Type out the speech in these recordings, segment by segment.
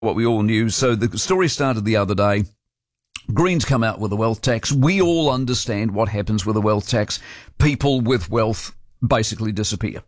what we all knew. So the story started the other day. Greens come out with a wealth tax. We all understand what happens with a wealth tax. People with wealth basically disappear.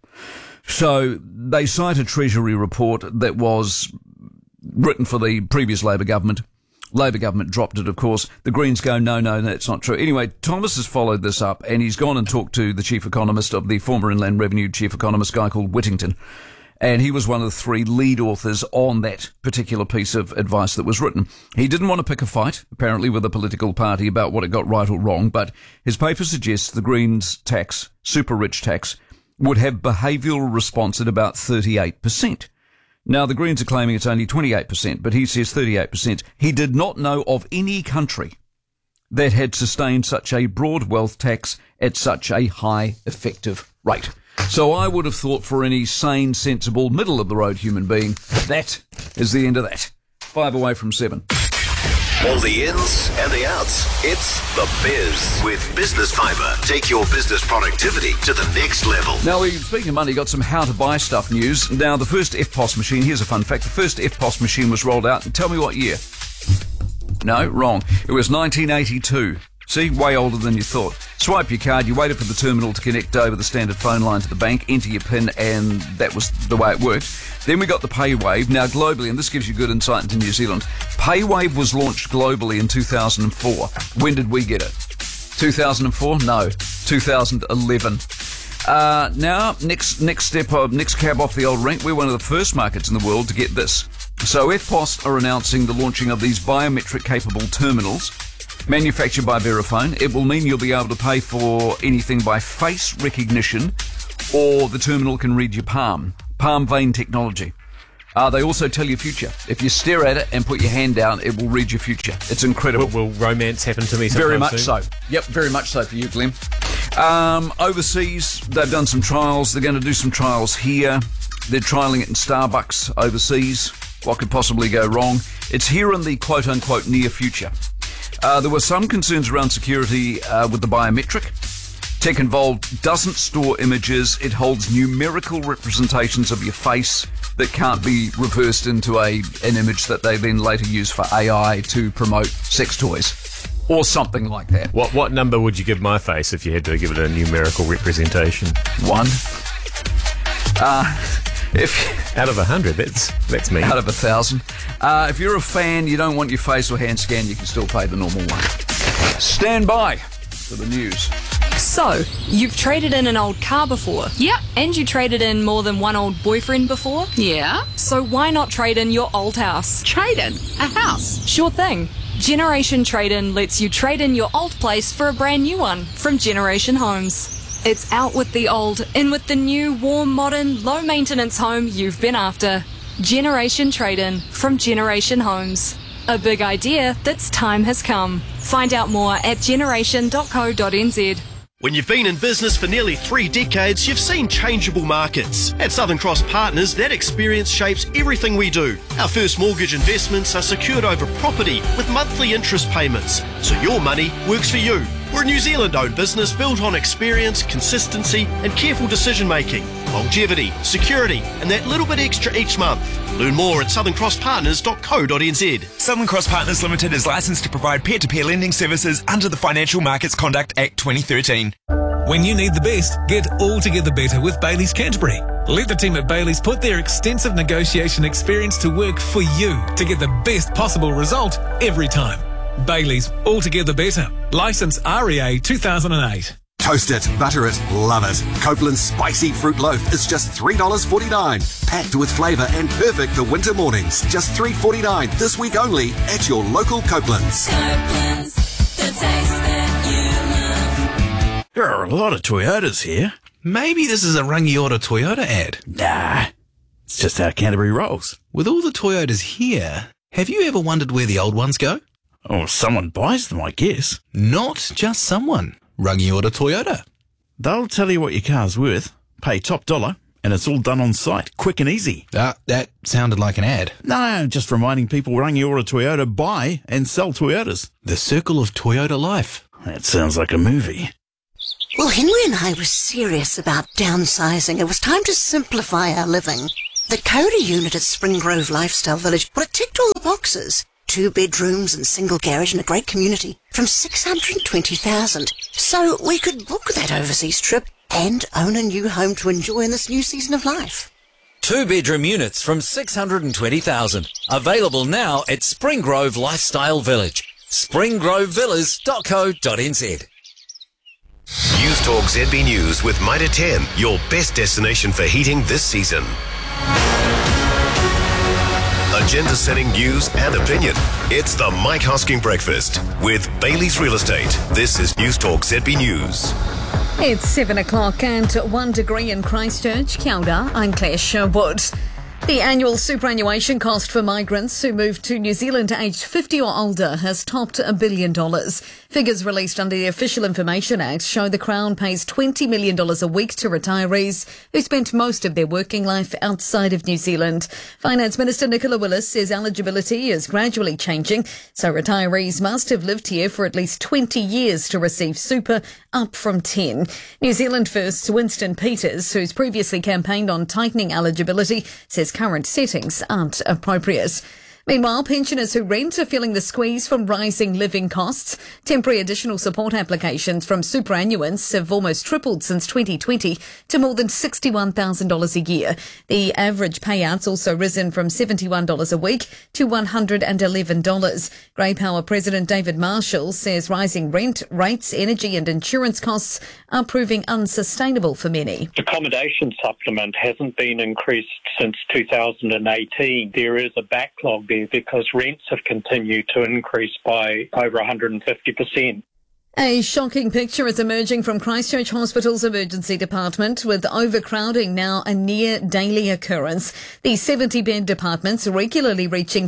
So they cite a Treasury report that was written for the previous Labor government. Labor government dropped it, of course. The Greens go, no, that's not true. Anyway, Thomas has followed this up, and he's gone and talked to the chief economist of the former Inland Revenue chief economist, guy called Whittington. And he was one of the three lead authors on that particular piece of advice that was written. He didn't want to pick a fight, apparently, with a political party about what it got right or wrong, but his paper suggests the Greens tax, super rich tax, would have behavioural response at about 38%. Now, the Greens are claiming it's only 28%, but he says 38%. He did not know of any country that had sustained such a broad wealth tax at such a high effective rate. So I would have thought for any sane, sensible, middle-of-the-road human being, that is the end of that. 5 away from 7. All the ins and the outs. It's The Biz with Business Fibre. Take your business productivity to the next level. Now, speaking of money, got some how-to-buy stuff news. Now, the first FPOS machine, here's a fun fact, the first FPOS machine was rolled out, and tell me what year. No, wrong. It was 1982. See, way older than you thought. Swipe your card, you waited for the terminal to connect over the standard phone line to the bank, enter your PIN, and that was the way it worked. Then we got the PayWave. Now, globally, and this gives you good insight into New Zealand, PayWave was launched globally in 2004. When did we get it? 2004? No, 2011. Now, next step, next cab off the old rank, we're one of the first markets in the world to get this. So FPOS are announcing the launching of these biometric-capable terminals, manufactured by Verifone. It will mean you'll be able to pay for anything by face recognition, or the terminal can read your palm vein technology. They also tell your future. If you stare at it and put your hand down, it will read your future. It's incredible. Will romance happen to me sometime Very much soon? so. Yep, very much so for you, Glenn. Overseas, they've done some trials. They're going to do some trials here. They're trialling it in Starbucks overseas. What could possibly go wrong? It's here in the quote-unquote near future. There were some concerns around security with the biometric. Tech involved doesn't store images. It holds numerical representations of your face that can't be reversed into an image that they then later use for AI to promote sex toys or something like that. What number would you give my face if you had to give it a numerical representation? 1. Out of 100, that's me. Out of 1,000. If you're a fan, you don't want your face or hand scanned, you can still pay the normal one. Stand by for the news. So, you've traded in an old car before? Yep. And you traded in more than one old boyfriend before? Yeah. So why not trade in your old house? Trade in a house. Sure thing. Generation Trade-In lets you trade in your old place for a brand new one from Generation Homes. It's out with the old, in with the new, warm, modern, low-maintenance home you've been after. Generation Trade-In from Generation Homes. A big idea that's time has come. Find out more at generation.co.nz. When you've been in business for nearly 3 decades, you've seen changeable markets. At Southern Cross Partners, that experience shapes everything we do. Our first mortgage investments are secured over property with monthly interest payments, so your money works for you. We're a New Zealand-owned business built on experience, consistency and careful decision-making, longevity, security and that little bit extra each month. Learn more at southernCrossPartners.co.nz. Southern Cross Partners Limited is licensed to provide peer-to-peer lending services under the Financial Markets Conduct Act 2013. When you need the best, get altogether better with Bailey's Canterbury. Let the team at Bailey's put their extensive negotiation experience to work for you to get the best possible result every time. Bailey's Altogether Better. Licence REA 2008. Toast it, butter it, love it. Copeland's Spicy Fruit Loaf is just $3.49. Packed with flavour and perfect for winter mornings. Just $3.49 this week only at your local Copeland's. Copeland's, the taste that you love. There are a lot of Toyotas here. Maybe this is a Rangiora Toyota ad. Nah, it's just how Canterbury rolls. With all the Toyotas here, have you ever wondered where the old ones go? Oh, someone buys them, I guess. Not just someone. Rangiora Toyota. They'll tell you what your car's worth, pay top dollar, and it's all done on site, quick and easy. That sounded like an ad. No, just reminding people Rangiora Toyota buy and sell Toyotas. The circle of Toyota life. That sounds like a movie. Well, Henry and I were serious about downsizing. It was time to simplify our living. The Coda unit at Spring Grove Lifestyle Village, well, it ticked all the boxes. 2 bedrooms and single garage and a great community from $620,000. So we could book that overseas trip and own a new home to enjoy in this new season of life. 2-bedroom units from $620,000. Available now at Spring Grove Lifestyle Village. springgrovevillas.co.nz. News Talk ZB News with Mitre 10, your best destination for heating this season. Agenda-setting news and opinion. It's the Mike Hosking Breakfast with Bailey's Real Estate. This is News Talk ZB News. It's 7 o'clock and 1 degree in Christchurch. Kia ora, I'm Claire Sherwood. The annual superannuation cost for migrants who move to New Zealand aged 50 or older has topped $1 billion. Figures released under the Official Information Act show the Crown pays $20 million a week to retirees who spent most of their working life outside of New Zealand. Finance Minister Nicola Willis says eligibility is gradually changing, so retirees must have lived here for at least 20 years to receive super, up from 10. New Zealand First's Winston Peters, who's previously campaigned on tightening eligibility, says current settings aren't appropriate. Meanwhile, pensioners who rent are feeling the squeeze from rising living costs. Temporary additional support applications from superannuants have almost tripled since 2020 to more than $61,000 a year. The average payout's also risen from $71 a week to $111. Grey Power President David Marshall says rising rent rates, energy and insurance costs are proving unsustainable for many. The accommodation supplement hasn't been increased since 2018. There is a backlog because rents have continued to increase by over 150%. A shocking picture is emerging from Christchurch Hospital's emergency department, with overcrowding now a near daily occurrence. The 70-bed department's regularly reaching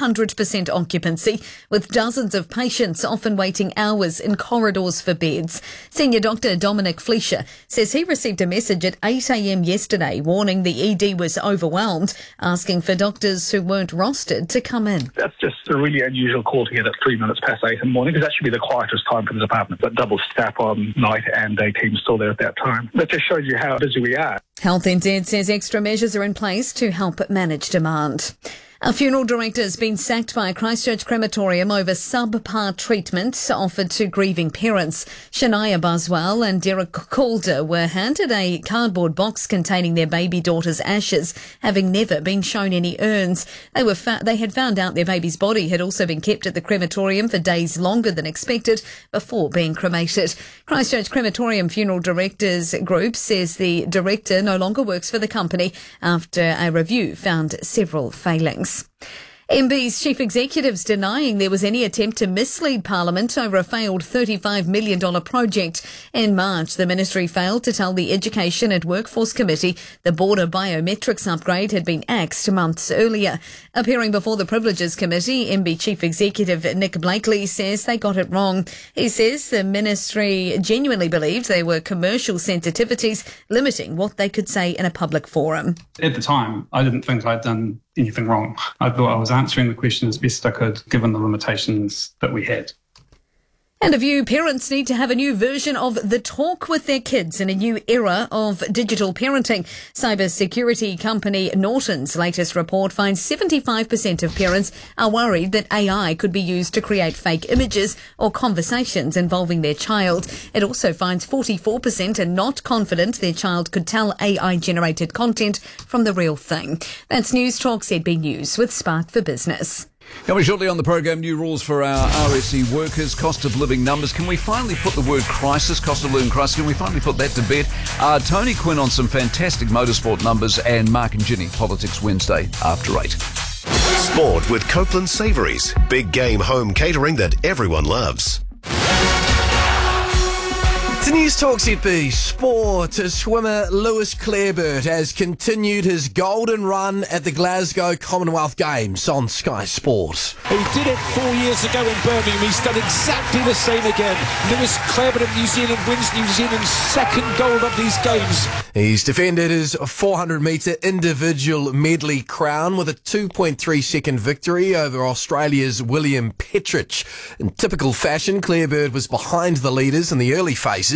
300% occupancy, with dozens of patients often waiting hours in corridors for beds. Senior Dr. Dominic Fleischer says he received a message at 8 a.m. yesterday warning the ED was overwhelmed, asking for doctors who weren't rostered to come in. That's just a really unusual call to get at 3 minutes past 8 in the morning, because that should be the quietest time for the department, but double staff on night and day teams still there at that time. That just shows you how busy we are. Health NZ says extra measures are in place to help manage demand. A funeral director has been sacked by a Christchurch crematorium over subpar treatment offered to grieving parents. Shania Buswell and Derek Calder were handed a cardboard box containing their baby daughter's ashes, having never been shown any urns. They had found out their baby's body had also been kept at the crematorium for days longer than expected before being cremated. Christchurch Crematorium Funeral Directors Group says the director no longer works for the company after a review found several failings. MB's chief executives denying there was any attempt to mislead Parliament over a failed $35 million project. In March, the ministry failed to tell the Education and Workforce Committee the border biometrics upgrade had been axed months earlier. Appearing before the Privileges Committee, MB chief executive Nick Blakely says they got it wrong. He says the ministry genuinely believed there were commercial sensitivities limiting what they could say in a public forum. At the time, I didn't think I'd done anything wrong. I thought I was answering the question as best I could, given the limitations that we had. And a few parents need to have a new version of The Talk with their kids in a new era of digital parenting. Cybersecurity company Norton's latest report finds 75% of parents are worried that AI could be used to create fake images or conversations involving their child. It also finds 44% are not confident their child could tell AI-generated content from the real thing. That's News Talk ZB News with Spark for Business. Coming shortly on the program, new rules for our RSE workers, cost of living numbers. Can we finally put the word crisis, cost of living crisis, can we finally put that to bed? Tony Quinn on some fantastic motorsport numbers, and Mark and Ginny, Politics Wednesday after 8. Sport with Copeland Savouries. Big game home catering that everyone loves. To News Talk ZB Sport, swimmer Lewis Clareburt has continued his golden run at the Glasgow Commonwealth Games on Sky Sport. He did it 4 years ago in Birmingham. He's done exactly the same again. Lewis Clareburt of New Zealand wins New Zealand's second gold of these games. He's defended his 400-metre individual medley crown with a 2.3-second victory over Australia's William Petrich. In typical fashion, Clareburt was behind the leaders in the early phases,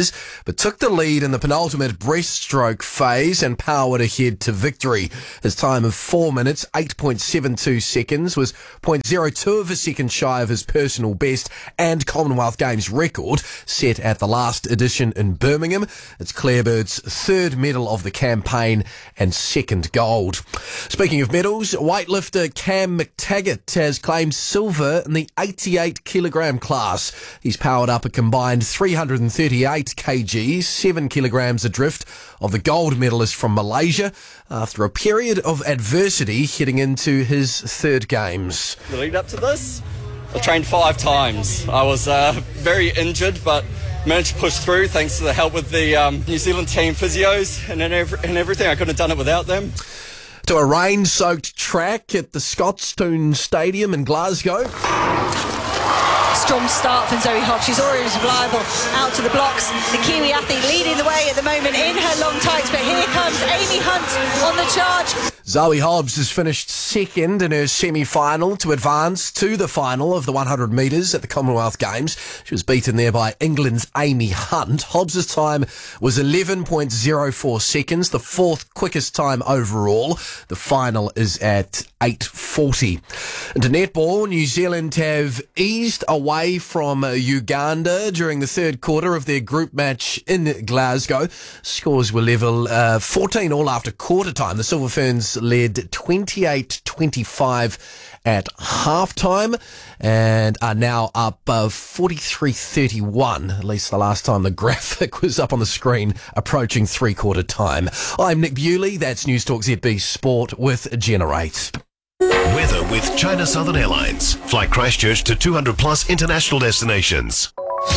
meters, but took the lead in the penultimate breaststroke phase and powered ahead to victory. His time of 4 minutes, 8.72 seconds, was 0.02 of a second shy of his personal best and Commonwealth Games record set at the last edition in Birmingham. It's Clare Bird's third medal of the campaign and second gold. Speaking of medals, weightlifter Cam McTaggart has claimed silver in the 88 kilogram class. He's powered up a combined 338 kgs, 7 kilograms adrift of the gold medalist from Malaysia after a period of adversity heading into his third games. The lead up to this, I trained 5 times. I was very injured, but managed to push through thanks to the help with the New Zealand team physios and everything. I couldn't have done it without them. To a rain-soaked track at the Scotstoun Stadium in Glasgow. Strong start from Zoe Hobbs. She's already reliable out to the blocks. The Kiwi athlete leading the way at the moment in her long tights, but here comes Amy Hunt on the charge. Zoe Hobbs has finished second in her semi-final to advance to the final of the 100 metres at the Commonwealth Games. She was beaten there by England's Amy Hunt. Hobbs' time was 11.04 seconds, the fourth quickest time overall. The final is at 8:40. Into netball, New Zealand have eased away from Uganda during the third quarter of their group match in Glasgow. Scores were level 14 all after quarter time. The Silver Ferns led 28-25 at half-time and are now up 43-31, at least the last time the graphic was up on the screen, approaching three-quarter time. I'm Nick Bewley. That's News Talk ZB Sport with Generate. Weather with China Southern Airlines. Fly Christchurch to 200 plus international destinations.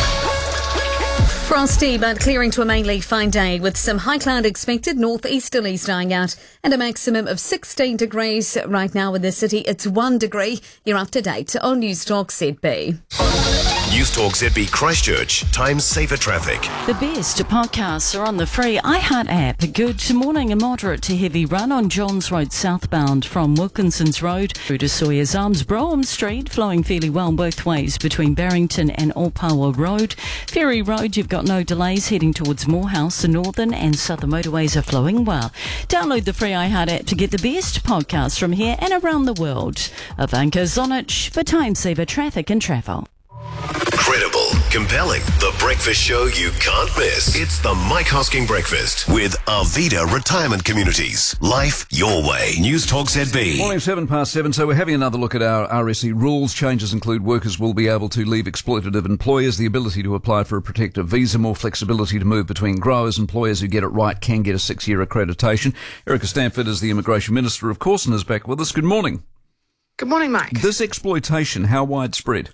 Frosty, but clearing to a mainly fine day with some high cloud expected, northeasterlies dying out and a maximum of 16 degrees. Right now in the city, it's 1 degree. You're up to date on News Talk ZB. News Talk ZB Christchurch. Time saver traffic. The best podcasts are on the free iHeart app. Good morning. A moderate to heavy run on Johns Road southbound from Wilkinson's Road through to Sawyers Arms. Brougham Street flowing fairly well both ways between Barrington and Opawa Road. Ferry Road, you've got no delays heading towards Morehouse. The northern and southern motorways are flowing well. Download the free iHeart app to get the best podcasts from here and around the world. Ivanka Zonich for Time Saver Traffic and Travel. Credible, compelling, the breakfast show you can't miss. It's the Mike Hosking Breakfast with Arvida Retirement Communities. Life your way. News Talk ZB. Morning, 7:07. So we're having another look at our RSE rules. Changes include workers will be able to leave exploitative employers, the ability to apply for a protective visa, more flexibility to move between growers. Employers who get it right can get a 6-year accreditation. Erica Stanford is the Immigration Minister, of course, and is back with us. Good morning. Good morning, Mike. This exploitation, how widespread?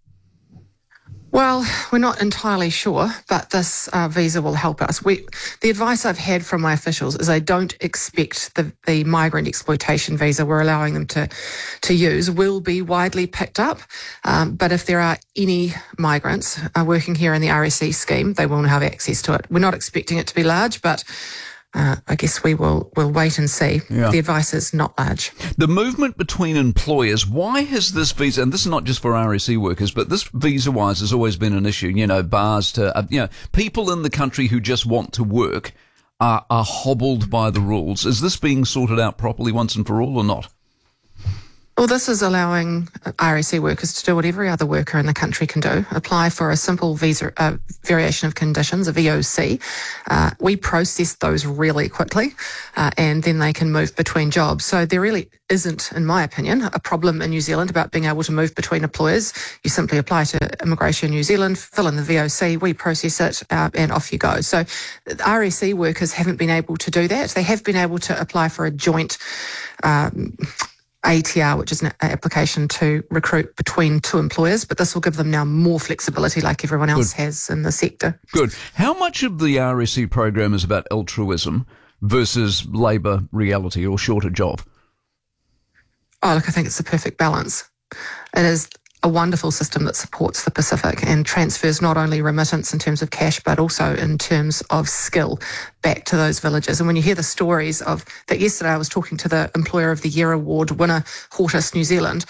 Well, we're not entirely sure, but this visa will help us. The advice I've had from my officials is they don't expect the migrant exploitation visa we're allowing them to use will be widely picked up. But if there are any migrants working here in the RSE scheme, they will have access to it. We're not expecting it to be large, but I guess we'll wait and see. Yeah. The advice is not large. The movement between employers, why has this visa, and this is not just for RSE workers, but this visa-wise has always been an issue, bars to, people in the country who just want to work are hobbled by the rules. Is this being sorted out properly once and for all or not? Well, this is allowing RSE workers to do what every other worker in the country can do, apply for a simple visa variation of conditions, a VOC. We process those really quickly, and then they can move between jobs. So there really isn't, in my opinion, a problem in New Zealand about being able to move between employers. You simply apply to Immigration New Zealand, fill in the VOC, we process it, and off you go. So RSE workers haven't been able to do that. They have been able to apply for a joint ATR, which is an application to recruit between two employers, but this will give them now more flexibility like everyone else has in the sector. Good. How much of the RSE program is about altruism versus labour reality or shortage of? Oh, look, I think it's the perfect balance. It is a wonderful system that supports the Pacific and transfers not only remittance in terms of cash, but also in terms of skill back to those villages. And when you hear the stories of that, yesterday I was talking to the Employer of the Year Award winner, Hortus New Zealand,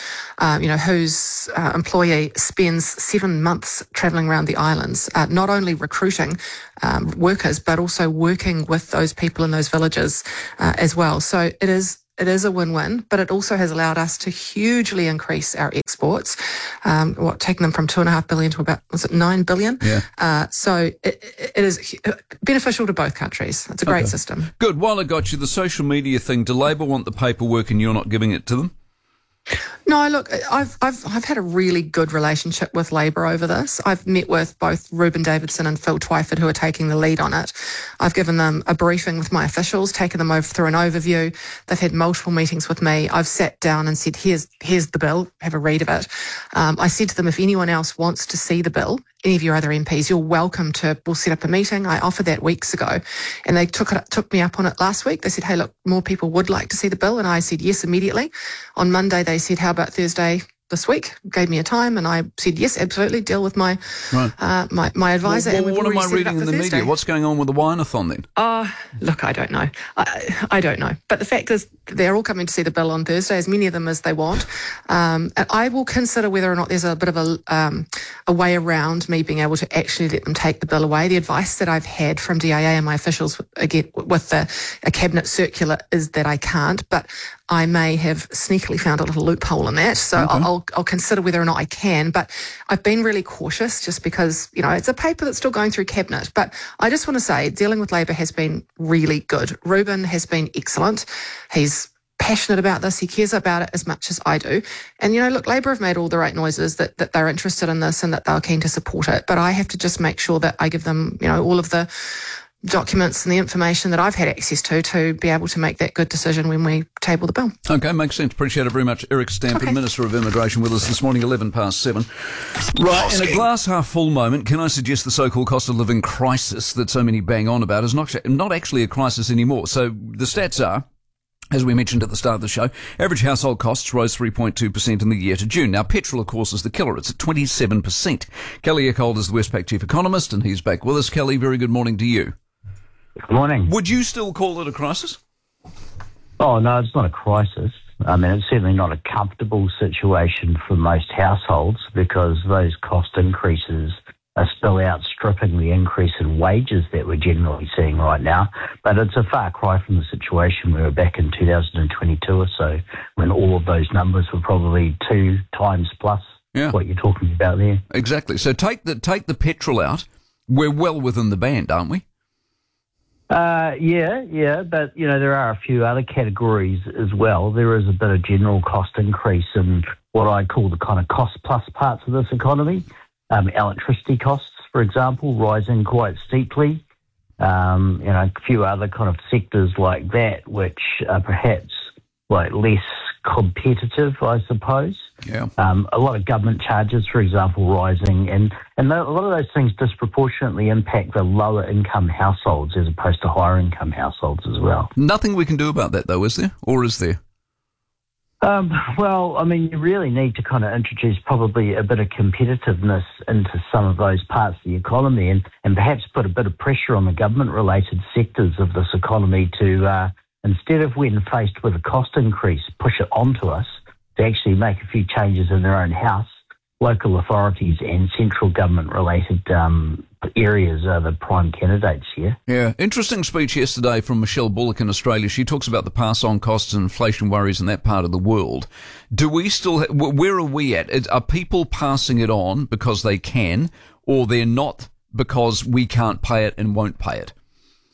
whose employee spends 7 months travelling around the islands, not only recruiting workers, but also working with those people in those villages as well. So it is a win-win, but it also has allowed us to hugely increase our exports, taking them from 2.5 billion to about, was it 9 billion? Yeah. So it is beneficial to both countries. It's a great system. Good. While I got you, the social media thing, do Labor want the paperwork and you're not giving it to them? No, look, I've had a really good relationship with Labor over this. I've met with both Reuben Davidson and Phil Twyford, who are taking the lead on it. I've given them a briefing with my officials, taken them over through an overview. They've had multiple meetings with me. I've sat down and said, here's the bill, have a read of it. I said to them, if anyone else wants to see the bill, any of your other MPs, you're welcome to, we'll set up a meeting. I offered that weeks ago, and they took me up on it last week. They said, hey, look, more people would like to see the bill, and I said yes immediately. On Monday, they said, how about Thursday this week? Gave me a time, and I said yes, absolutely. Deal with my my advisor. Well, and we've what am I already set it reading up in for the Thursday. media? What's going on with the Wine-a-thon then? Look, I don't know. I don't know. But the fact is, they're all coming to see the bill on Thursday, as many of them as they want. And I will consider whether or not there's a bit of a way around me being able to actually let them take the bill away. The advice that I've had from DIA and my officials, again, with a cabinet circular, is that I can't, but I may have sneakily found a little loophole in that. So I'll consider whether or not I can. But I've been really cautious just because, it's a paper that's still going through cabinet. But I just want to say, dealing with Labor has been really good. Reuben has been excellent. He's passionate about this. He cares about it as much as I do. And, look, Labor have made all the right noises that they're interested in this and that they're keen to support it. But I have to just make sure that I give them, all of the documents and the information that I've had access to be able to make that good decision when we table the bill. Okay, makes sense. Appreciate it very much. Eric Stanford, Minister of Immigration, with us this morning, 7:11. Right, in a glass half full moment, can I suggest the so-called cost of living crisis that so many bang on about is not actually a crisis anymore? So the stats are, as we mentioned at the start of the show, average household costs rose 3.2% in the year to June. Now, petrol, of course, is the killer. It's at 27%. Kelly Eckhold is the Westpac chief economist, and he's back with us. Kelly, very good morning to you. Good morning. Would you still call it a crisis? Oh, no, it's not a crisis. I mean, it's certainly not a comfortable situation for most households because those cost increases are still outstripping the increase in wages that we're generally seeing right now. But it's a far cry from the situation we were back in 2022 or so, when all of those numbers were probably 2 times plus what you're talking about there. Exactly. So take the petrol out. We're well within the band, aren't we? Yeah, but, there are a few other categories as well. There is a bit of general cost increase in what I call the kind of cost-plus parts of this economy. Electricity costs, for example, rising quite steeply. A few other kind of sectors like that, which are perhaps less competitive, I suppose. Yeah. A lot of government charges, for example, rising, and a lot of those things disproportionately impact the lower income households as opposed to higher income households as well. Nothing we can do about that, though, is there? Or is there? Well, I mean, you really need to kind of introduce probably a bit of competitiveness into some of those parts of the economy and perhaps put a bit of pressure on the government-related sectors of this economy to, instead of when faced with a cost increase, push it onto us, to actually make a few changes in their own house. Local authorities and central government-related areas are the prime candidates here. Yeah, interesting speech yesterday from Michelle Bullock in Australia. She talks about the pass-on costs and inflation worries in that part of the world. Do we still? Where are we at? Are people passing it on because they can, or they're not because we can't pay it and won't pay it?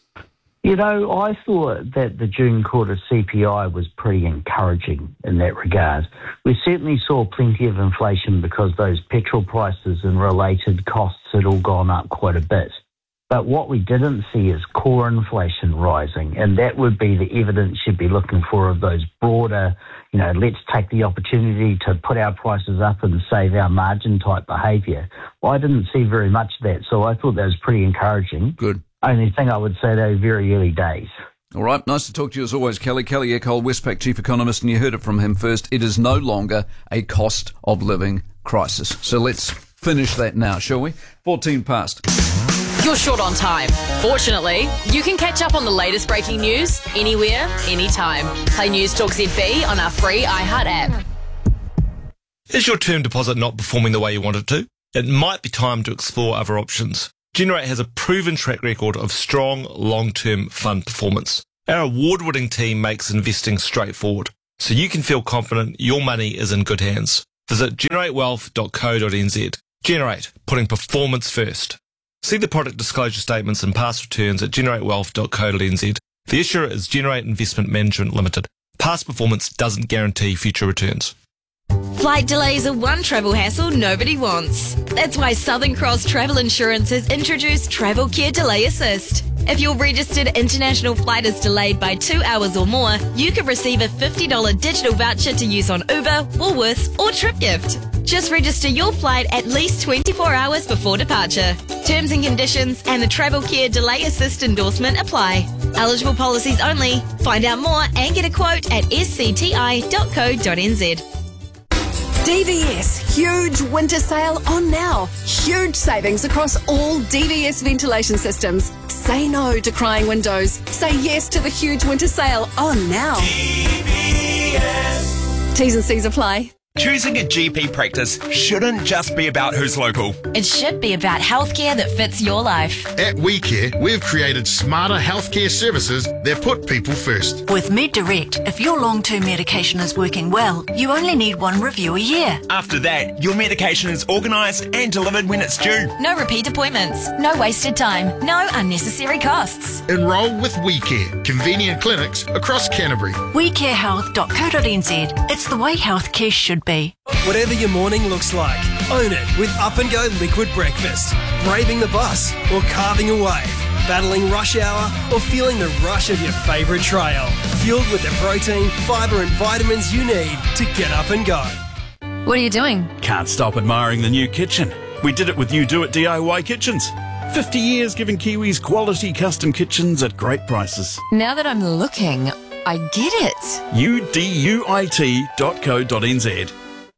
I thought that the June quarter CPI was pretty encouraging in that regard. We certainly saw plenty of inflation because those petrol prices and related costs had all gone up quite a bit. But what we didn't see is core inflation rising, and that would be the evidence you'd be looking for of those broader, let's take the opportunity to put our prices up and save our margin type behaviour. Well, I didn't see very much of that, so I thought that was pretty encouraging. Good. Only thing I would say, though, very early days. All right, nice to talk to you as always, Kelly. Kelly Eckhold, Westpac chief economist, and you heard it from him first. It is no longer a cost of living crisis. So let's finish that now, shall we? 14 past. You're short on time. Fortunately, you can catch up on the latest breaking news anywhere, anytime. Play News Talk ZB on our free iHeart app. Is your term deposit not performing the way you want it to? It might be time to explore other options. Generate has a proven track record of strong, long-term fund performance. Our award-winning team makes investing straightforward, so you can feel confident your money is in good hands. Visit generatewealth.co.nz. Generate, putting performance first. See the product disclosure statements and past returns at generatewealth.co.nz. The issuer is Generate Investment Management Limited. Past performance doesn't guarantee future returns. Flight delays are one travel hassle nobody wants. That's why Southern Cross Travel Insurance has introduced Travel Care Delay Assist. If your registered international flight is delayed by 2 hours or more, you can receive a $50 digital voucher to use on Uber, Woolworths or TripGift. Just register your flight at least 24 hours before departure. Terms and conditions and the Travel Care Delay Assist endorsement apply. Eligible policies only. Find out more and get a quote at scti.co.nz. DVS, huge winter sale on now. Huge savings across all DVS ventilation systems. Say no to crying windows. Say yes to the huge winter sale on now. DVS. T's and C's apply. Choosing a GP practice shouldn't just be about who's local. It should be about healthcare that fits your life. At WeCare, we've created smarter healthcare services that put people first. With MedDirect, if your long-term medication is working well, you only need one review a year. After that, your medication is organised and delivered when it's due. No repeat appointments, no wasted time, no unnecessary costs. Enrol with WeCare, convenient clinics across Canterbury. WeCareHealth.co.nz. It's the way healthcare should be. Whatever your morning looks like, own it with Up and Go Liquid Breakfast. Braving the bus or carving a wave, battling rush hour or feeling the rush of your favourite trail. Fueled with the protein, fibre and vitamins you need to get up and go. What are you doing? Can't stop admiring the new kitchen. We did it with You Do It DIY Kitchens. 50 years giving Kiwis quality custom kitchens at great prices. Now that I'm looking, I get it. uduit.co.nz.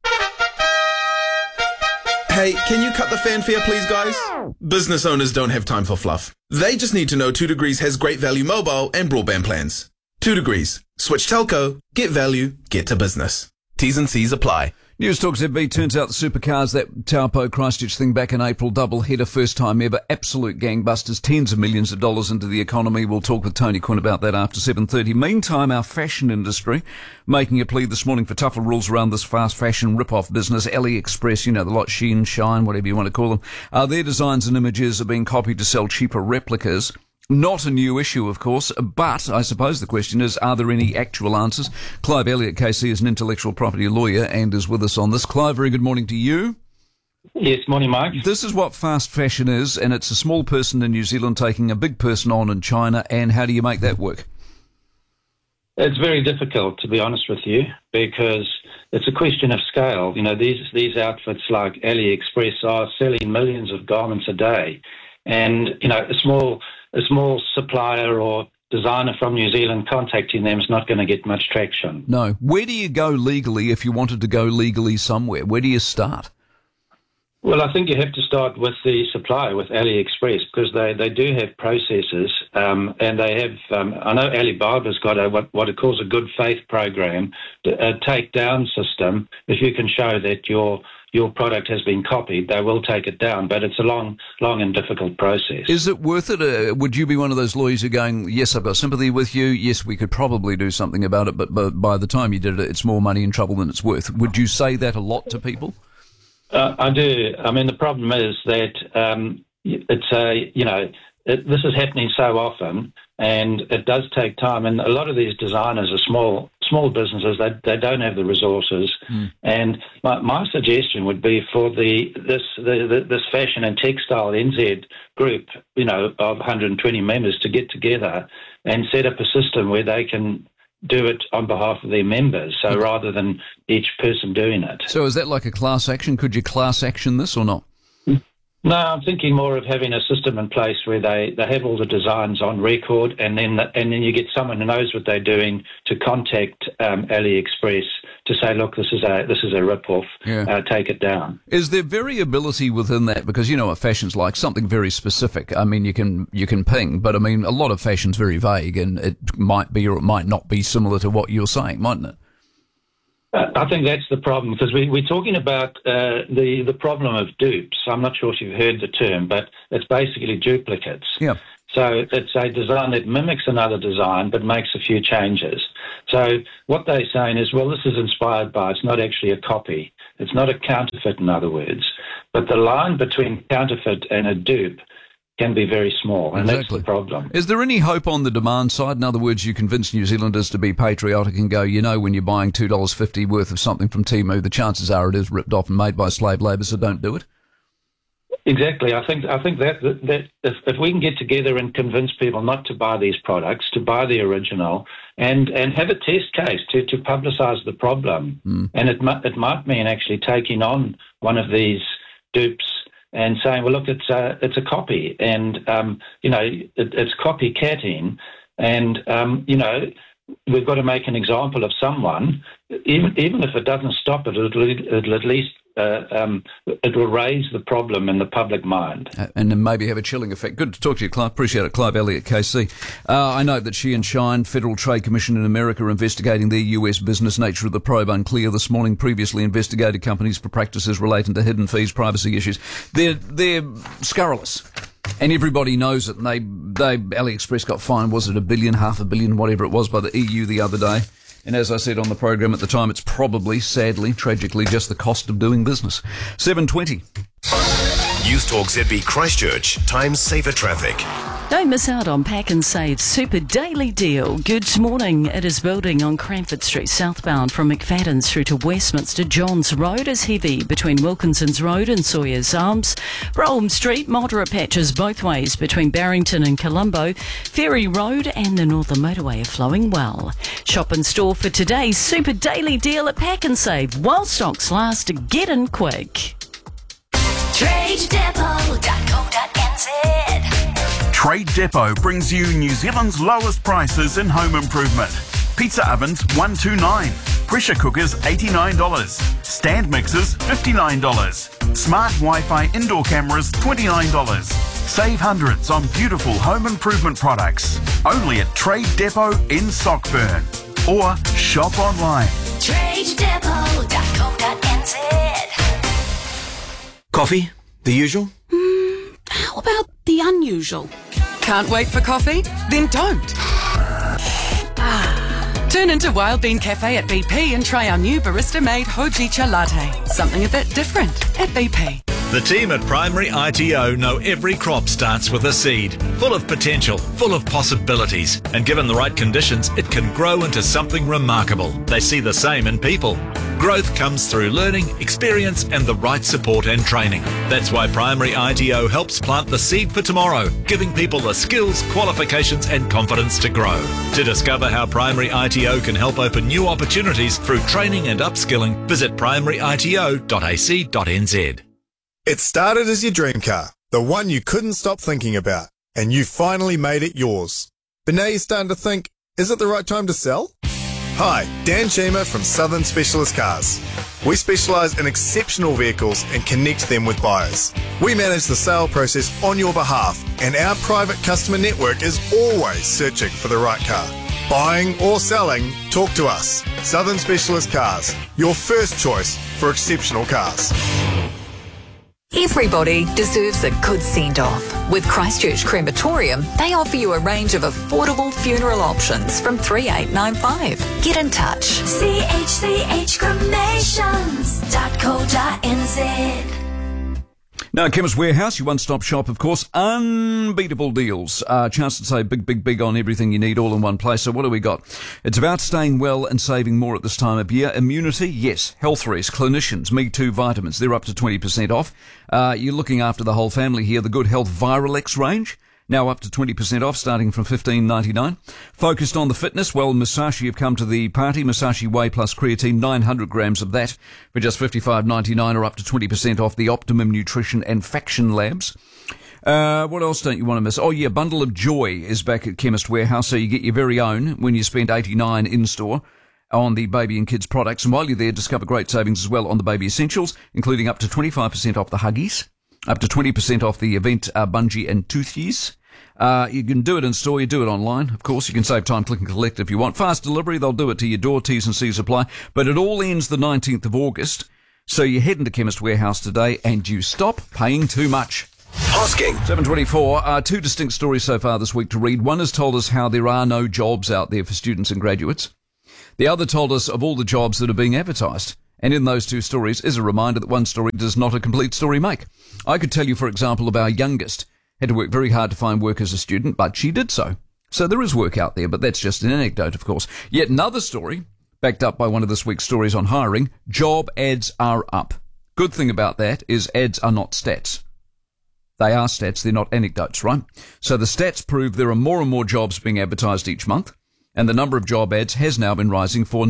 Hey, can you cut the fanfare please, guys? Business owners don't have time for fluff. They just need to know 2 Degrees has great value mobile and broadband plans. 2 Degrees. Switch telco, get value, get to business. T's and C's apply. News Talk ZB. Turns out the supercars, that Taupo Christchurch thing back in April, double header, first time ever, absolute gangbusters, tens of millions of dollars into the economy. We'll talk with Tony Quinn about that after 7:30. Meantime, our fashion industry making a plea this morning for tougher rules around this fast fashion rip-off business. AliExpress, you know, the lot, Shein, Shine, whatever you want to call them. Their designs and images are being copied to sell cheaper replicas. Not a new issue, of course, but I suppose the question is, are there any actual answers? Clive Elliott, KC, is an intellectual property lawyer and is with us on this. Clive, very good morning to you. Yes, morning, Mike. This is what fast fashion is, and it's a small person in New Zealand taking a big person on in China, and how do you make that work? It's very difficult, to be honest with you, because it's a question of scale. You know, these outfits like AliExpress are selling millions of garments a day, and, you know, a small supplier or designer from New Zealand contacting them is not going to get much traction. No. Where do you go legally if you wanted to go legally somewhere? Where do you start? Well, I think you have to start with the supplier, with AliExpress, because they do have processes, and they have, I know Alibaba's got what it calls a good faith program, a take-down system. If you can show that your product has been copied, they will take it down, but it's a long and difficult process. Is it worth it? Would you be one of those lawyers who are going, yes, I've got sympathy with you, yes, we could probably do something about it, but by the time you did it, it's more money and trouble than it's worth. Would you say that a lot to people? I do. I mean, the problem is that this is happening so often, and it does take time. And a lot of these designers are small businesses. They don't have the resources. And my suggestion would be for this fashion and textile NZ group, you know, of 120 members to get together and set up a system where they can do it on behalf of their members, so rather than each person doing it. So is that like a class action? Could you class action this or not? No, I'm thinking more of having a system in place where they have all the designs on record, and then you get someone who knows what they're doing to contact AliExpress to say, look, this is a rip-off, take it down. Is there variability within that? Because you know what fashion's like, something very specific. I mean, you can ping, but I mean, a lot of fashion's very vague, and it might be or it might not be similar to what you're saying, mightn't it? I think that's the problem, because we're talking about the problem of dupes. I'm not sure if you've heard the term, but it's basically duplicates. Yeah. So it's a design that mimics another design but makes a few changes. So what they're saying is, well, this is inspired by, it's not actually a copy. It's not a counterfeit, in other words. But the line between counterfeit and a dupe can be very small, and that's the problem. Is there any hope on the demand side? In other words, you convince New Zealanders to be patriotic and go, you know, when you're buying $2.50 worth of something from Temu, the chances are it is ripped off and made by slave labour, so don't do it? Exactly. I think that if we can get together and convince people not to buy these products, to buy the original, and have a test case to publicise the problem, and it might mean actually taking on one of these dupes and saying, well, look, it's a copy, and it's copycatting, and we've got to make an example of someone, even if it doesn't stop it, it'll at least it will raise the problem in the public mind. And then maybe have a chilling effect. Good to talk to you, Clive. Appreciate it. Clive Elliott, KC. I know that She and Shine, Federal Trade Commission in America, are investigating their US business. Nature of the probe unclear this morning. Previously investigated companies for practices relating to hidden fees, privacy issues. They're scurrilous. And everybody knows it. And AliExpress got fined, was it $1 billion, $500 million, whatever it was, by the EU the other day. And as I said on the program at the time, it's probably, sadly, tragically, just the cost of doing business. 7:20. News Talk ZB Christchurch. Time saver traffic. Don't miss out on Pack and Save Super Daily Deal. Good morning. It is building on Cranford Street southbound from McFadden's through to Westminster. Johns Road is heavy between Wilkinson's Road and Sawyer's Arms. Brougham Street, moderate patches both ways between Barrington and Colombo. Ferry Road and the Northern Motorway are flowing well. Shop in store for today's Super Daily Deal at Pack and Save. While stocks last, get in quick. TradeDepot.co.nz. Trade Depot brings you New Zealand's lowest prices in home improvement. Pizza ovens $129, pressure cookers $89, stand mixers $59, smart Wi-Fi indoor cameras $29. Save hundreds on beautiful home improvement products. Only at Trade Depot in Sockburn. Or shop online. TradeDepot.co.nz. Coffee? The usual? How about the unusual? Can't wait for coffee? Then don't. Turn into Wild Bean Cafe at BP and try our new barista-made Hojicha latte. Something a bit different at BP. The team at Primary ITO know every crop starts with a seed, full of potential, full of possibilities, and given the right conditions, it can grow into something remarkable. They see the same in people. Growth comes through learning, experience, and the right support and training. That's why Primary ITO helps plant the seed for tomorrow, giving people the skills, qualifications, and confidence to grow. To discover how Primary ITO can help open new opportunities through training and upskilling, visit primaryito.ac.nz. It started as your dream car, the one you couldn't stop thinking about, and you finally made it yours. But now you're starting to think, is it the right time to sell? Hi, Dan Sheamer from Southern Specialist Cars. We specialise in exceptional vehicles and connect them with buyers. We manage the sale process on your behalf, and our private customer network is always searching for the right car. Buying or selling, talk to us. Southern Specialist Cars, your first choice for exceptional cars. Everybody deserves a good send-off. With Christchurch Crematorium, they offer you a range of affordable funeral options from $3,895. Get in touch. chchcremations.co.nz. Now, Chemist Warehouse, your one-stop shop, of course. Unbeatable deals. Chance to save big on everything you need all in one place. So what do we got? It's about staying well and saving more at this time of year. Immunity, yes. Health Res, clinicians, Me Too vitamins, they're up to 20% off. You're looking after the whole family here. The Good Health Virax range. now up to 20% off, starting from $15.99. Focused on the fitness, well, Musashi have come to the party. Musashi Whey plus creatine, 900 grams of that for just $55.99, or up to 20% off the Optimum Nutrition and Faction Labs. What else don't you want to miss? Oh, yeah, Bundle of Joy is back at Chemist Warehouse, so you get your very own when you spend $89 in-store on the baby and kids products. And while you're there, discover great savings as well on the baby essentials, including up to 25% off the Huggies, up to 20% off the Event Bungee and Toothies. You can do it in store, you do it online. Of course, you can save time, click and collect if you want. Fast delivery, they'll do it to your door, T's and C's apply. But it all ends the 19th of August, so you head into Chemist Warehouse today and you stop paying too much. Hosking. 7:24. Two distinct stories so far this week to read. One has told us how there are no jobs out there for students and graduates. The other told us of all the jobs that are being advertised. And in those two stories is a reminder that one story does not a complete story make. I could tell you, for example, of our youngest. Had to work very hard to find work as a student, but she did so. So there is work out there, but that's just an anecdote, of course. Yet another story, backed up by one of this week's stories on hiring, job ads are up. Good thing about that is ads are not stats. They are stats, they're not anecdotes, right? So the stats prove there are more and more jobs being advertised each month, and the number of job ads has now been rising for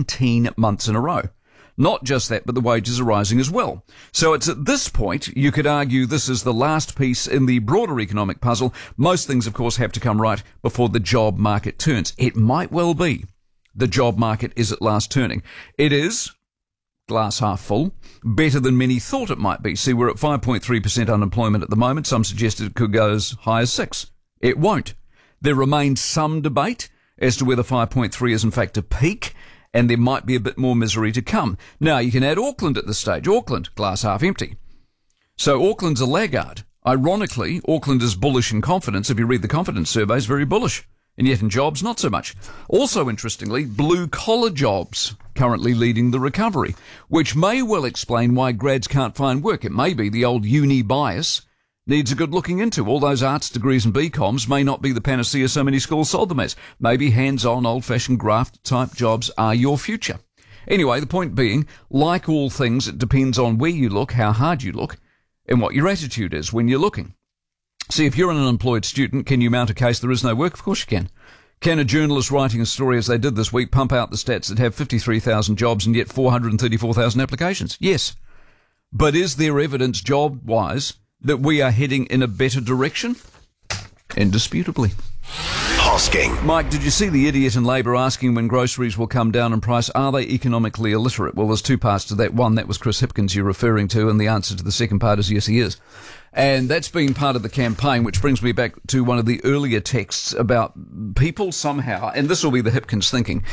19 months in a row. Not just that, but the wages are rising as well. So it's at this point, you could argue this is the last piece in the broader economic puzzle. Most things, of course, have to come right before the job market turns. It might well be the job market is at last turning. It is, glass half full, better than many thought it might be. See, we're at 5.3% unemployment at the moment. Some suggested it could go as high as 6. It won't. There remains some debate as to whether 5.3 is in fact a peak, and there might be a bit more misery to come. Now, you can add Auckland at this stage. Auckland, glass half empty. So Auckland's a laggard. Ironically, Auckland is bullish in confidence. If you read the confidence surveys, very bullish. And yet in jobs, not so much. Also, interestingly, blue-collar jobs currently leading the recovery, which may well explain why grads can't find work. It may be the old uni bias needs a good looking into. All those arts degrees and BComs may not be the panacea so many schools sold them as. Maybe hands-on, old-fashioned graft-type jobs are your future. Anyway, the point being, like all things, it depends on where you look, how hard you look, and what your attitude is when you're looking. See, if you're an unemployed student, can you mount a case there is no work? Of course you can. Can a journalist writing a story as they did this week pump out the stats that have 53,000 jobs and yet 434,000 applications? Yes. But is there evidence job-wise that we are heading in a better direction? Indisputably. Hosking. Mike, did you see the idiot in Labour asking when groceries will come down in price? Are they economically illiterate? Well, there's two parts to that. One, that was Chris Hipkins you're referring to, and the answer to the second part is yes, he is. And that's been part of the campaign, which brings me back to one of the earlier texts about people somehow, and this will be the Hipkins thinking,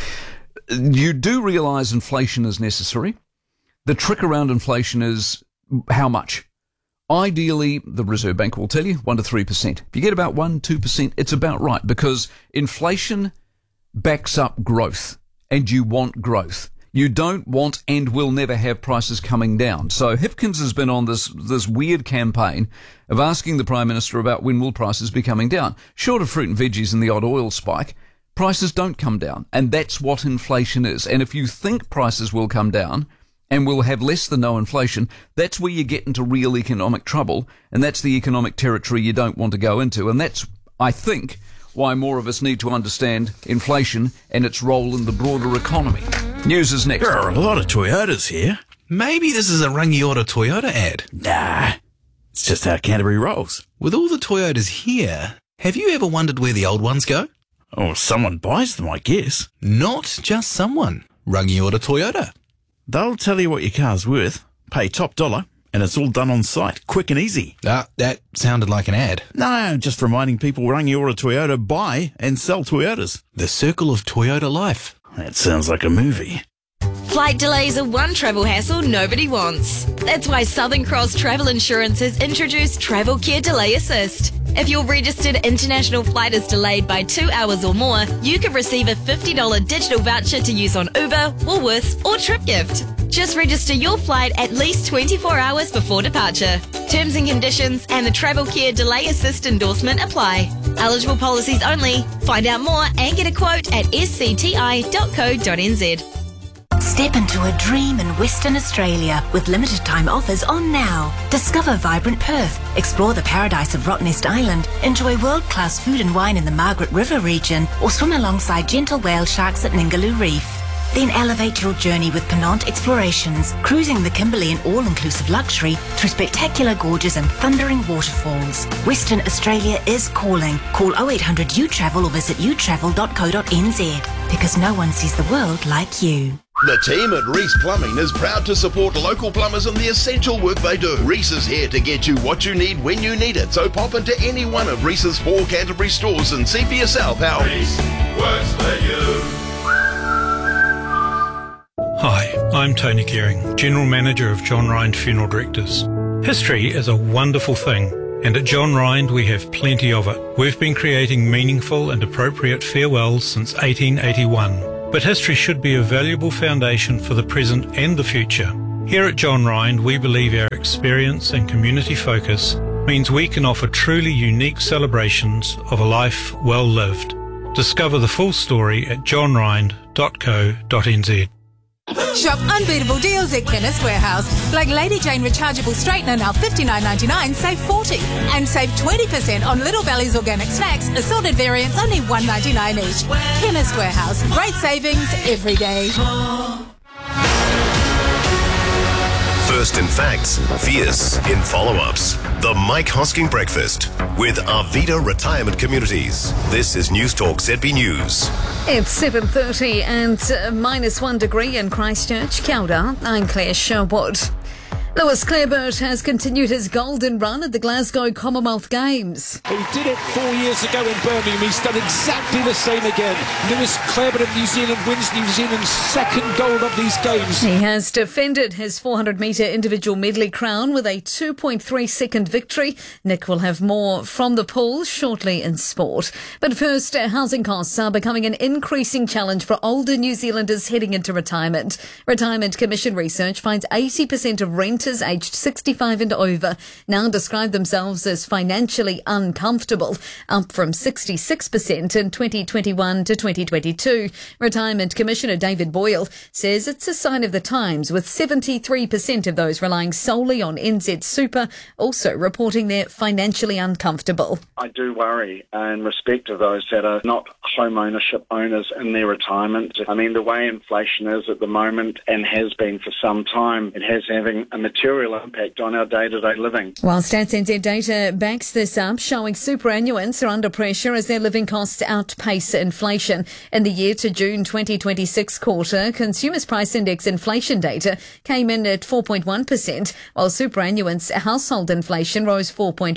you do realise inflation is necessary. The trick around inflation is how much? Ideally, the Reserve Bank will tell you 1 to 3%. If you get about 1-2%, it's about right, because inflation backs up growth, and you want growth. You don't want and will never have prices coming down. So Hipkins has been on this weird campaign of asking the Prime Minister about when will prices be coming down. Short of fruit and veggies and the odd oil spike, prices don't come down, and that's what inflation is. And if you think prices will come down and we'll have less than no inflation, that's where you get into real economic trouble, and that's the economic territory you don't want to go into. And that's, I think, why more of us need to understand inflation and its role in the broader economy. News is next. There are a lot of Toyotas here. Maybe this is a Rangiora Toyota ad. Nah, it's just how Canterbury rolls. With all the Toyotas here, have you ever wondered where the old ones go? Oh, someone buys them, I guess. Not just someone. Rangiora Toyota. They'll tell you what your car's worth, pay top dollar, and it's all done on site, quick and easy. That sounded like an ad. No, just reminding people Rangiora Toyota buy and sell Toyotas. The circle of Toyota life. That sounds like a movie. Flight delays are one travel hassle nobody wants. That's why Southern Cross Travel Insurance has introduced Travel Care Delay Assist. If your registered international flight is delayed by 2 hours or more, you can receive a $50 digital voucher to use on Uber, Woolworths or TripGift. Just register your flight at least 24 hours before departure. Terms and conditions and the Travel Care Delay Assist endorsement apply. Eligible policies only. Find out more and get a quote at scti.co.nz. Step into a dream in Western Australia with limited time offers on now. Discover vibrant Perth, explore the paradise of Rottnest Island, enjoy world-class food and wine in the Margaret River region, or swim alongside gentle whale sharks at Ningaloo Reef. Then elevate your journey with Penant Explorations, cruising the Kimberley in all-inclusive luxury through spectacular gorges and thundering waterfalls. Western Australia is calling. Call 0800 UTravel or visit utravel.co.nz, because no one sees the world like you. The team at Reese Plumbing is proud to support local plumbers in the essential work they do. Reese is here to get you what you need when you need it. So pop into any one of Reese's 4 Canterbury stores and see for yourself how Reese works for you. Hi, I'm Tony Kearing, General Manager of John Rind Funeral Directors. History is a wonderful thing, and at John Rind we have plenty of it. We've been creating meaningful and appropriate farewells since 1881, but history should be a valuable foundation for the present and the future. Here at John Rind, we believe our experience and community focus means we can offer truly unique celebrations of a life well lived. Discover the full story at johnrind.co.nz. Shop unbeatable deals at Chemist Warehouse. Like Lady Jane rechargeable straightener now $59.99, save $40. And save 20% on Little Valley's organic snacks, assorted variants only $1.99 each. Chemist Warehouse. Great savings every day. First in facts, fierce in follow-ups. The Mike Hosking Breakfast with Arvida Retirement Communities. This is News Talk ZB News. It's 7:30 and -1 degree in Christchurch. Kia ora, I'm Claire Sherwood. Lewis Clareburt has continued his golden run at the Glasgow Commonwealth Games. He did it 4 years ago in Birmingham. He's done exactly the same again. Lewis Clareburt of New Zealand wins New Zealand's second gold of these games. He has defended his 400-metre individual medley crown with a 2.3-second victory. Nick will have more from the pool shortly in sport. But first, housing costs are becoming an increasing challenge for older New Zealanders heading into retirement. Retirement Commission research finds 80% of renters aged 65 and over now describe themselves as financially uncomfortable, up from 66% in 2021 to 2022. Retirement Commissioner David Boyle says it's a sign of the times, with 73% of those relying solely on NZ Super also reporting they're financially uncomfortable. I do worry in respect of those that are not home ownership owners in their retirement. I mean, the way inflation is at the moment and has been for some time, it has having a material impact on our day-to-day living. While Stats NZ data backs this up, showing superannuants are under pressure as their living costs outpace inflation. In the year to June 2026 quarter, Consumers Price Index inflation data came in at 4.1%, while superannuants' household inflation rose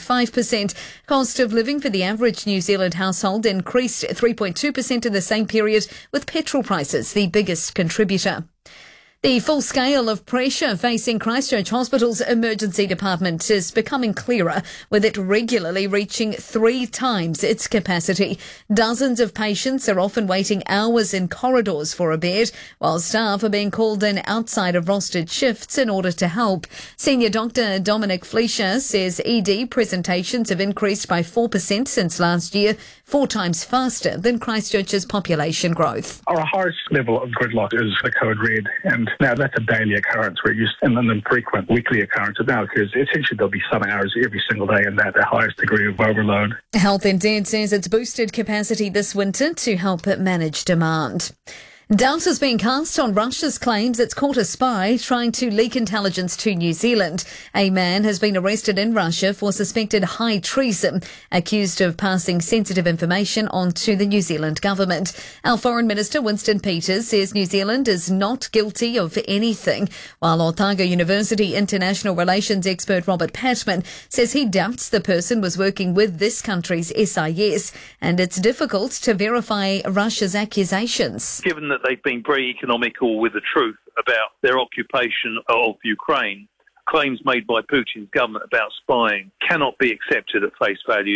4.5%. Cost of living for the average New Zealand household increased 3.2% in the same period, with petrol prices the biggest contributor. The full scale of pressure facing Christchurch Hospital's emergency department is becoming clearer, with it regularly reaching 3 times its capacity. Dozens of patients are often waiting hours in corridors for a bed, while staff are being called in outside of rostered shifts in order to help. Senior Dr. Dominic Fleischer says ED presentations have increased by 4% since last year, 4 times faster than Christchurch's population growth. Our highest level of gridlock is the code red, and now that's a daily occurrence. We're used in an infrequent weekly occurrence now, because essentially there'll be some hours every single day and that the highest degree of overload. Health NZ says it's boosted capacity this winter to help it manage demand. Doubt is being cast on Russia's claims it's caught a spy trying to leak intelligence to New Zealand. A man has been arrested in Russia for suspected high treason, accused of passing sensitive information on to the New Zealand government. Our Foreign Minister Winston Peters says New Zealand is not guilty of anything, while Otago University international relations expert Robert Patman says he doubts the person was working with this country's SIS, and it's difficult to verify Russia's accusations. Given that they've been very economical with the truth about their occupation of Ukraine, claims made by Putin's government about spying cannot be accepted at face value.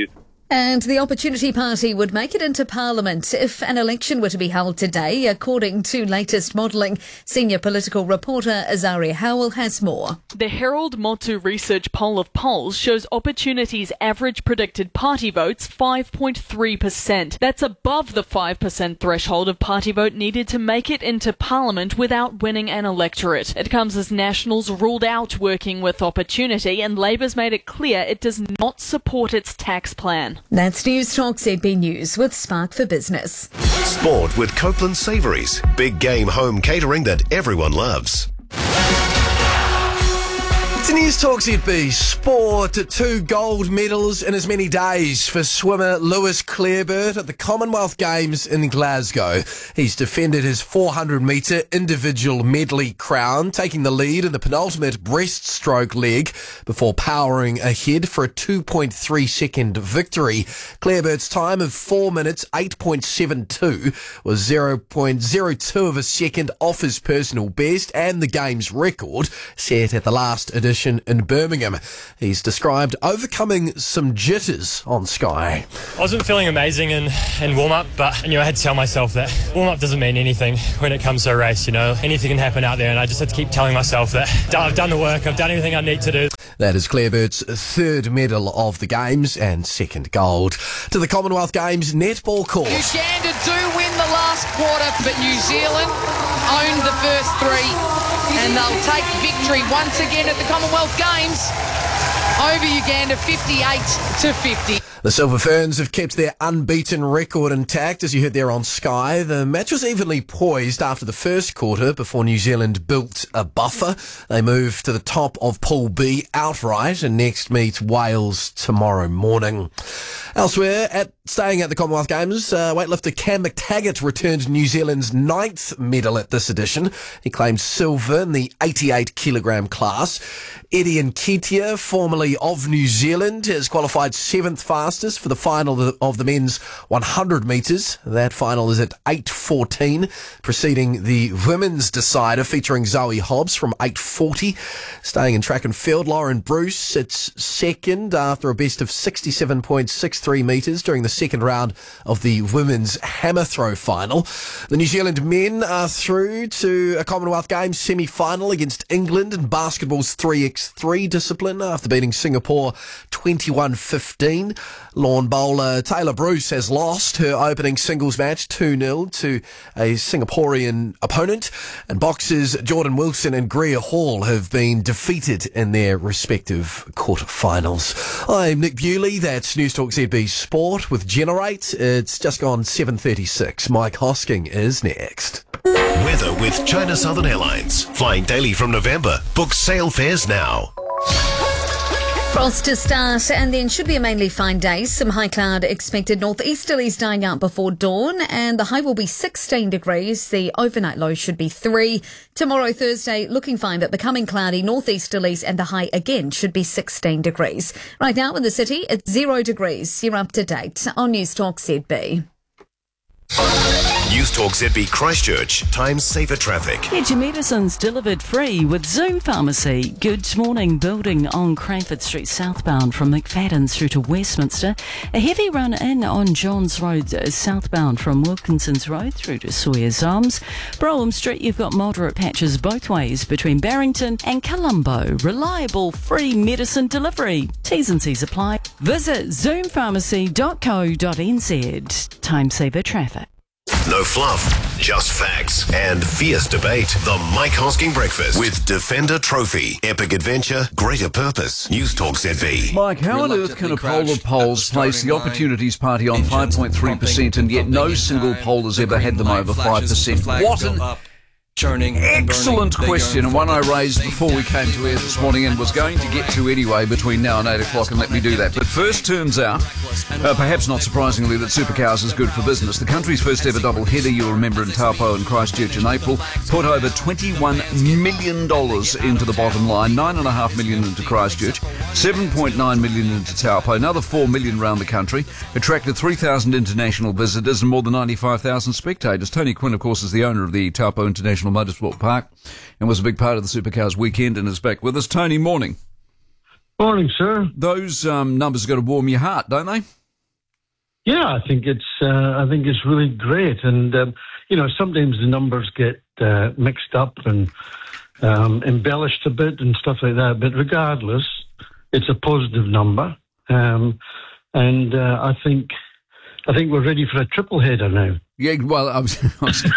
And the Opportunity Party would make it into Parliament if an election were to be held today, according to latest modelling. Senior political reporter Azaria Howell has more. The Herald Motu Research poll of polls shows Opportunity's average predicted party votes 5.3%. That's above the 5% threshold of party vote needed to make it into Parliament without winning an electorate. It comes as Nationals ruled out working with Opportunity, and Labour's made it clear it does not support its tax plan. That's News Talk ZB News with Spark for Business. Sport with Copeland Savouries. Big game home catering that everyone loves. It's News Talk ZB Sport. 2 gold medals in as many days for swimmer Lewis Clareburt at the Commonwealth Games in Glasgow. He's defended his 400-metre individual medley crown, taking the lead in the penultimate breaststroke leg before powering ahead for a 2.3-second victory. Clareburt's time of 4 minutes 8.72 was 0.02 of a second off his personal best and the game's record set at the last edition in Birmingham. He's described overcoming some jitters on Sky. I wasn't feeling amazing in warm-up, but I had to tell myself that warm-up doesn't mean anything when it comes to a race. Anything can happen out there, and I just had to keep telling myself that I've done the work, I've done everything I need to do. That is Clareburt's 3rd medal of the Games and 2nd gold. To the Commonwealth Games netball course. Uganda do win the last quarter, but New Zealand owned the first 3. And they'll take victory once again at the Commonwealth Games over Uganda 58-50. The Silver Ferns have kept their unbeaten record intact, as you heard there on Sky. The match was evenly poised after the first quarter before New Zealand built a buffer. They move to the top of Pool B outright and next meet Wales tomorrow morning. Elsewhere, staying at the Commonwealth Games, weightlifter Cam McTaggart returned New Zealand's 9th medal at this edition. He claimed silver in the 88-kilogram class. Eddie Nketiah, formerly of New Zealand, has qualified 7th fastest for the final of the men's 100 metres. That final is at 8:14, preceding the women's decider featuring Zoe Hobbs from 8:40. Staying in track and field, Lauren Bruce sits second after a best of 67.63 metres during the second round of the women's hammer throw final. The New Zealand men are through to a Commonwealth Games semi-final against England in basketball's 3x3 discipline after beating Singapore 21-15. Lawn bowler Taylor Bruce has lost her opening singles match 2-0 to a Singaporean opponent, and boxers Jordan Wilson and Greer Hall have been defeated in their respective quarterfinals. I'm Nick Bewley, that's News Talk ZB Sport with Generate. It's just gone 7:36. Mike Hosking is next. Weather with China Southern Airlines. Flying daily from November. Book sail fares now. Frost to start, and then should be a mainly fine day. Some high cloud expected. Northeasterlies dying out before dawn, and the high will be 16 degrees. The overnight low should be 3. Tomorrow, Thursday, looking fine, but becoming cloudy. Northeasterlies, and the high again should be 16 degrees. Right now in the city, it's 0 degrees. You're up to date on News Talk ZB. News Talk ZB Christchurch. Time saver traffic. Get your medicines delivered free with Zoom Pharmacy. Good morning. Building on Cranford Street southbound from McFadden's through to Westminster. A heavy run in on Johns Road southbound from Wilkinson's Road through to Sawyer's Arms. Brougham Street, you've got moderate patches both ways between Barrington and Colombo. Reliable free medicine delivery. T's and C's apply. Visit zoompharmacy.co.nz. Time saver traffic. No fluff, just facts and fierce debate. The Mike Hosking Breakfast with Defender Trophy. Epic adventure, greater purpose. News Talk ZB. Mike, how on earth can a poll of polls place the Opportunities Party on 5.3% and yet no single poll has ever had them over 5%? What an excellent question, and one I raised before we came to air this morning and was going to get to anyway between now and 8 o'clock, and let me do that. But first, turns out, perhaps not surprisingly, that Supercars is good for business. The country's first ever double header, you'll remember, in Taupo and Christchurch in April, put over $21 million into the bottom line, $9.5 million into Christchurch, $7.9 million into Taupo, another $4 million around the country, attracted 3,000 international visitors and more than 95,000 spectators. Tony Quinn, of course, is the owner of the Taupo International Motorsport Park and was a big part of the Supercars weekend and is back with us. Tony, morning. Morning, sir. Those numbers have got to warm your heart, don't they? Yeah, I think it's really great, and sometimes the numbers get mixed up and embellished a bit and stuff like that. But regardless, it's a positive number, and I think we're ready for a triple header now. Yeah, well, I was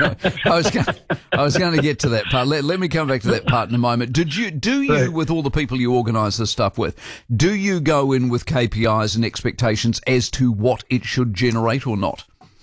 going to get to that part. Let me come back to that part in a moment. Do you, with all the people you organise this stuff with, do you go in with KPIs and expectations as to what it should generate or not?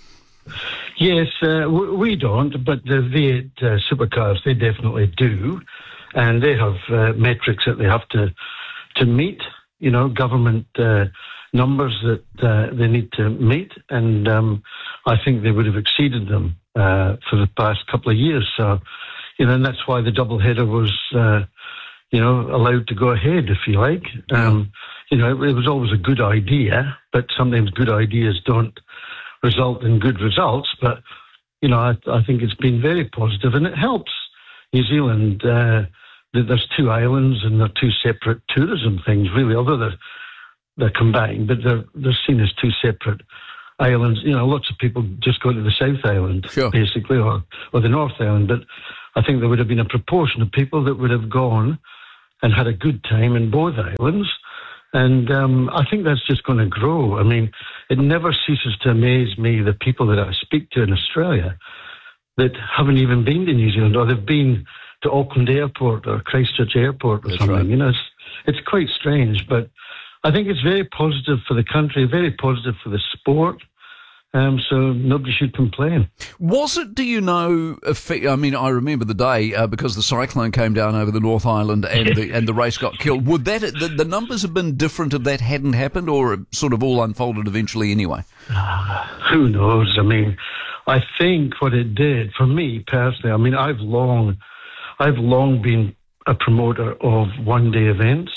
Yes, we don't, but the V8 supercars, they definitely do, and they have metrics that they have to meet. Government numbers that they need to meet, and I think they would have exceeded them for the past couple of years. So, and that's why the double header was, allowed to go ahead, if you like. It was always a good idea, but sometimes good ideas don't result in good results. But, I think it's been very positive, and it helps New Zealand. There's two islands, and they're two separate tourism things, really, although they're combined, but they're seen as two separate islands. Lots of people just go to the South Island, basically, or the North Island. But I think there would have been a proportion of people that would have gone and had a good time in both islands. And I think that's just going to grow. I mean, it never ceases to amaze me, the people that I speak to in Australia that haven't even been to New Zealand, or they've been to Auckland Airport or Christchurch Airport or something. Right. It's quite strange, but I think it's very positive for the country, very positive for the sport, so nobody should complain. Was it, do you know, I remember the day, because the cyclone came down over the North Island and the race got killed. Would the numbers have been different if that hadn't happened, or it sort of all unfolded eventually anyway? Who knows? I mean, I think what it did, for me personally, I've long been a promoter of one-day events.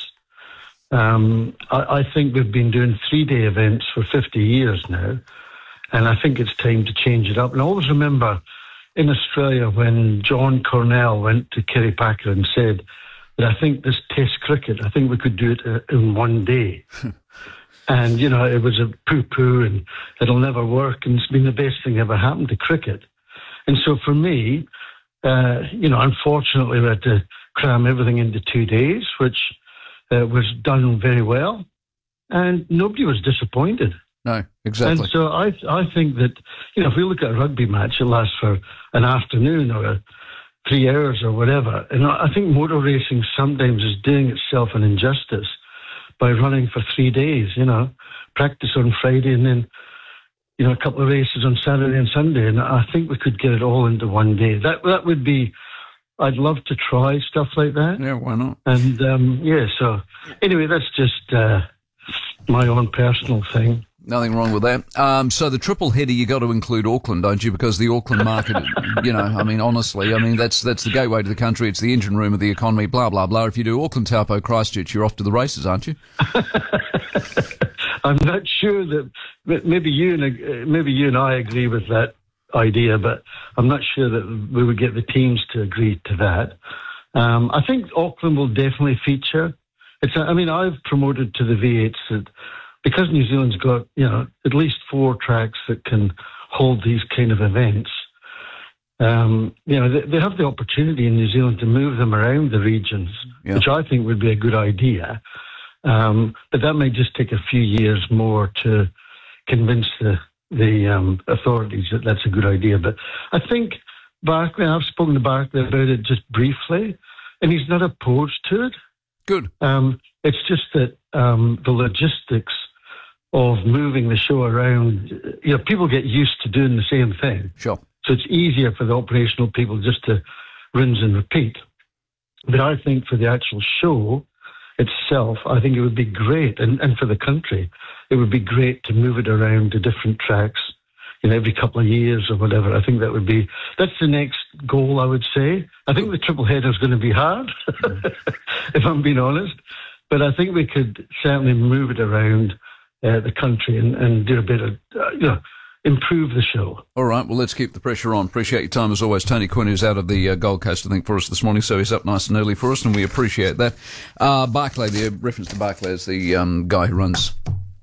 I think we've been doing 3-day events for 50 years now, and I think it's time to change it up. And I always remember in Australia when John Cornell went to Kirriepacker and said that I think this Test cricket, I think we could do it in one day. And, it was a poo-poo and it'll never work, and it's been the best thing ever happened to cricket. And so for me, unfortunately we had to cram everything into 2 days, which was done very well, and nobody was disappointed. No, exactly. And so I think that, if we look at a rugby match, it lasts for an afternoon or 3 hours or whatever. And I think motor racing sometimes is doing itself an injustice by running for 3 days, practice on Friday and then, a couple of races on Saturday and Sunday. And I think we could get it all into one day. That would be, I'd love to try stuff like that. Yeah, why not? And, so anyway, that's just my own personal thing. Nothing wrong with that. So the triple header, you got to include Auckland, don't you? Because the Auckland market, honestly, that's the gateway to the country. It's the engine room of the economy, blah, blah, blah. If you do Auckland, Taupo, Christchurch, you're off to the races, aren't you? I'm not sure that maybe you and I agree with that idea, but I'm not sure that we would get the teams to agree to that. I think Auckland will definitely feature. I've promoted to the V8s that because New Zealand's got, at least 4 tracks that can hold these kind of events, they have the opportunity in New Zealand to move them around the regions, which I think would be a good idea. But that might just take a few years more to convince the authorities that that's a good idea. But I think Barclay, I've spoken to Barclay about it just briefly, and he's not opposed to it. Good. It's just that the logistics of moving the show around, people get used to doing the same thing. Sure. So it's easier for the operational people just to rinse and repeat. But I think for the actual show itself, I think it would be great, and for the country, it would be great to move it around to different tracks, every couple of years or whatever. I think that's the next goal, I would say. I think the triple header is going to be hard, if I'm being honest. But I think we could certainly move it around the country and do a bit of, improve the show. All right, well, let's keep the pressure on. Appreciate your time as always. Tony Quinn, who's out of the Gold Coast, I think, for us this morning, so he's up nice and early for us, and we appreciate that. Barclay, the reference to Barclay is the guy who runs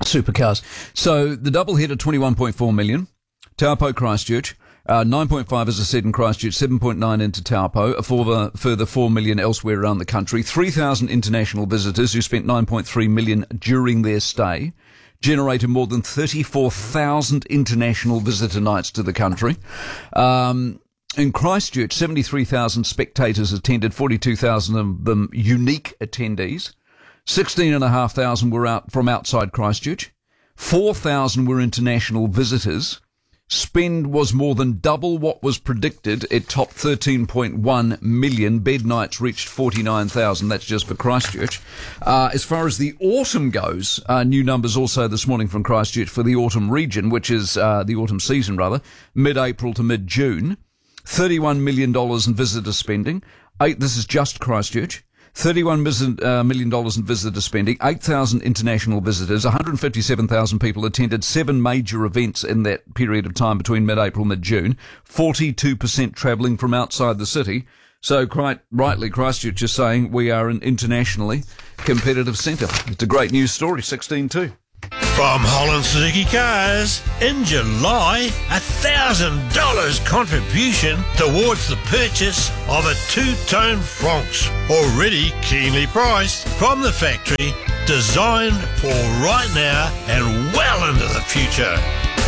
Supercars. So the double header, 21.4 million. Taupo, Christchurch. 9.5, as I said, in Christchurch, 7.9 into Taupo, a further 4 million elsewhere around the country. 3,000 international visitors who spent 9.3 million during their stay. Generated more than 34,000 international visitor nights to the country. In Christchurch, 73,000 spectators attended, 42,000 of them unique attendees. 16,500 were out from outside Christchurch. 4,000 were international visitors. Spend was more than double what was predicted. It topped 13.1 million. Bed nights reached 49,000. That's just for Christchurch. As far as the autumn goes, new numbers also this morning from Christchurch for the autumn region, which is the autumn season, rather, mid-April to mid-June. $31 million in visitor spending. This is just Christchurch. $31 million in visitor spending, 8,000 international visitors, 157,000 people attended 7 major events in that period of time between mid-April and mid-June, 42% travelling from outside the city. So quite rightly, Christchurch is saying we are an internationally competitive centre. It's a great news story, 16-2. From Holland Suzuki Cars, in July, $1,000 contribution towards the purchase of a 2-tone Franx, already keenly priced from the factory, designed for right now and well into the future.